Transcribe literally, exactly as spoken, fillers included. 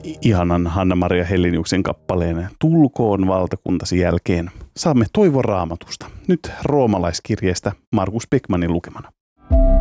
ihanan Hanna-Maria Heleniuksen kappaleen Tulkoon valtakuntasi jälkeen saamme toivon Raamatusta. Nyt roomalaiskirjeestä Markus Beckmanin lukemana.